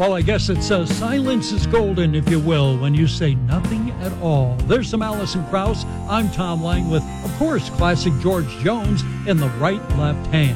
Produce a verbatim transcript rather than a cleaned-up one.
Well, I guess it's uh, silence is golden, if you will, when you say nothing at all. There's some Alison Krauss. I'm Tom Lang with, of course, classic George Jones in the right left hand.